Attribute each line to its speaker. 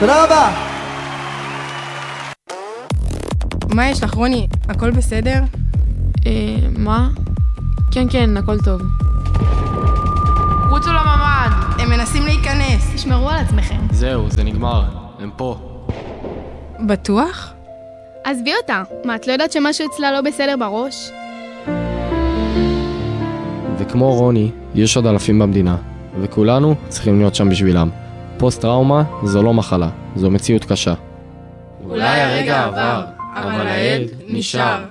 Speaker 1: תודה רבה.
Speaker 2: מה יש לך, רוני? הכל בסדר?
Speaker 3: מה? כן, הכל טוב. רוצו לממ"ד!
Speaker 2: הם מנסים להיכנס.
Speaker 4: תשמרו על עצמכם.
Speaker 5: זהו, זה נגמר. הם פה.
Speaker 2: בטוח?
Speaker 4: עזבי אותה. מה, את לא יודעת שמשהו אצלה לא בסדר בראש?
Speaker 5: וכמו רוני, יש עוד אלפים במדינה, וכולנו צריכים להיות שם בשבילם. פוסט-טראומה זו לא מחלה, זו מציאות קשה.
Speaker 3: אולי הרגע עבר, אבל העד נשאר.